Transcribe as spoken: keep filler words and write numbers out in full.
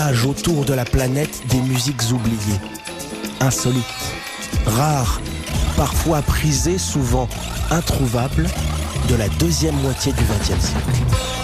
voyage autour de la planète des musiques oubliées, insolites, rares, parfois prisées, souvent introuvables, de la deuxième moitié du vingtième siècle.